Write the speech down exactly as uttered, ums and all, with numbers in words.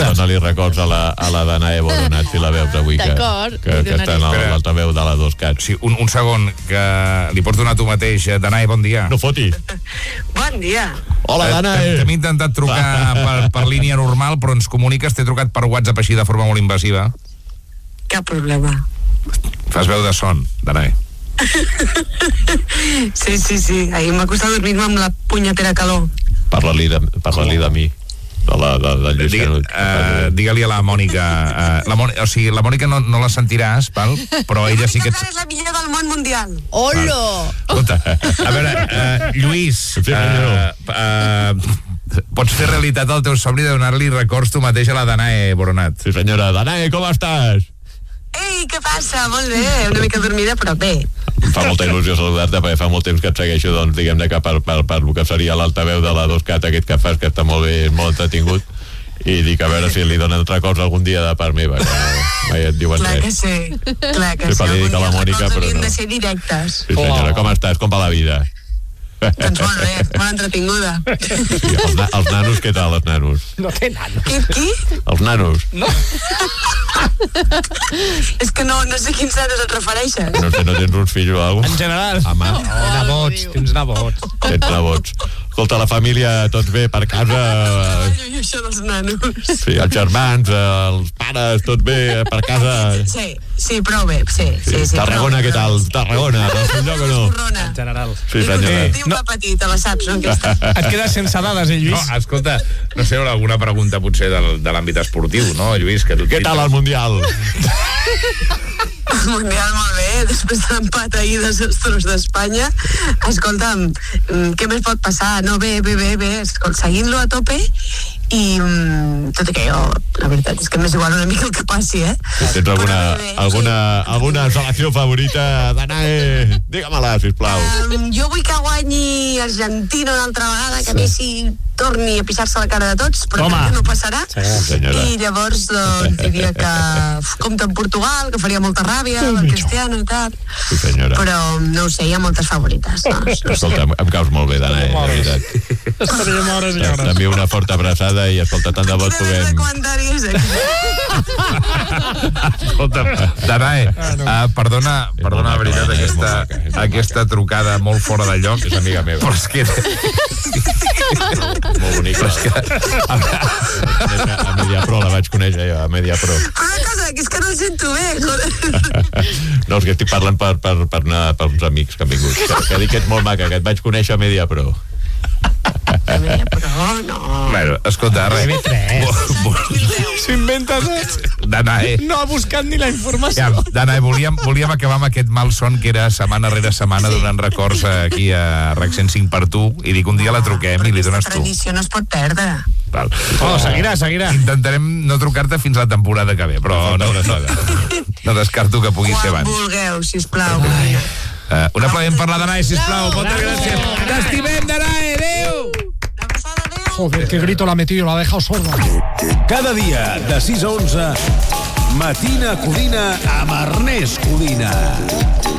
dona-li records a la, a la Danae Boronat, si la veus avui, que, que, que està en l'altaveu de la dos cat. Sí, un, un segon, que li pots donar tu mateix. Danae, bon dia. No foti. Bon dia. Hola, Danae. T'hem intentat trucar per, per línia normal, però ens comuniques, t'he trucat per WhatsApp així de forma molt invasiva. Cap problema. Fas veu de son, Danae. Sí, sí, sí. Ahir m'ha costat dormir-me amb la punyetera calor. Parla-li de, parla-li de mi. De la, de, de Lluís Digue, Canut. Uh, digue-li a la Mònica, uh, la Mònica, o sigui, la Mònica no, no la sentiràs, val? Però ella sí que ets... és la millor del món mundial. Hola! Escolta, a veure, uh, Lluís, uh, uh, pots fer realitat el teu somni de donar-li records tu mateix a la Danae Boronat. Sí, senyora. Danae, com estàs? Ei, què passa? Molt bé, una mica dormida, però bé. Em fa molta il·lusió saludar-te, perquè fa molt temps que et segueixo, doncs, diguem-ne, que per, per, per el que seria l'altaveu de la dos cat, aquest que fas, que està molt bé, molt entretingut, i dic, a veure si li donen records algun dia de part meva, que no, mai et diuen clar res. Que sí, clar que sí. Algun dia la Mònica, records però no. de ser directes. Sí, senyora, com estàs? Com va la vida? Doncs molt bé, molt entretinguda. Sí, els, na els nanos, què tal, els nanos? No té nanos. Qui? Qui? Els nanos. No. És que no, no sé quins nanos et refereixes. No sé, no tens uns fills o alguna cosa? En general. Home. No, oh, nebots, tens nebots. Tens nebots. Escolta, la família, tots bé per casa? Ai, això dels nanos. Sí, els germans, els pares, tot bé per casa? Sí, sí, prou bé, sí. sí, sí Tarragona, què tal? Tarragona, del seu lloc o no? En general. Sí, senyora. Diu que petit, te la saps, no? Aquesta. Et quedes sense dades, eh, Lluís? No, escolta, no sé, alguna pregunta potser de, de l'àmbit esportiu, no, Lluís? Que tu Què tal el Mundial? El Mundial molt bé, després de l'empat ahir desastrós d'Espanya. Escolta'm, què més pot passar? No, bé, bé, bé, bé. Escolta, seguint-lo a tope i um, tot i que jo, la veritat és que m'és igual una mica el que passi, eh? Tens alguna, bé, alguna, alguna selecció favorita? Danae, digue-me-la, sisplau. Um, jo vull que guanyi Argentina una altra vegada, que Messi torni a pixar-se la cara de tots, però Home. crec que no passarà. Sí, I llavors, doncs, diria que compta en Portugal, que faria molta ràbia, el Cristiano i tal. Sí, senyora. Però, no ho sé, hi ha moltes favorites. No? Escolta, em, em caus molt bé, Danae, de veritat. Estaríem hores i hores. T'envio una forta abraçada i, escolta, tant de bo et Quina puguem... comentaris aquí. Escolta, Danae, uh, perdona, perdona, la veritat, Danae, és molt aquesta, maca, és molt aquesta trucada molt fora de lloc. És amiga meva. Però és que... Molt bonica. És que... A Mediapro, la vaig conèixer jo, a Mediapro. Però una cosa, que és que no el sento bé, joder. No, és que estic parlant per, per, per, anar, per uns amics que han vingut. Que, que dic que ets molt maca, que et vaig conèixer a Mediapro. Però no. Bueno, escolta, res. T V tres. S'inventa tot. Danae. No ha buscat ni la informació. Ja, Danae, volíem, volíem acabar amb aquest mal son que era setmana rere setmana donant records aquí a RAC cent cinc per tu i dic un dia la truquem i li dones tu. Aquesta tradició no es pot perdre. Val. Oh, seguirà, seguirà. Intentarem no trucar-te fins la temporada que ve, però no, no, no descarto que pugui ser Quan abans. vulgueu, sisplau. Uh, un aplaudiment per la Danae, sisplau. Moltes gràcies. T'estimem, Danae. Adéu. Joder, qué grito la ha metido, la ha dejado sorda. Cada dia, de sis a onze, Matina Codina amb Ernest Codina.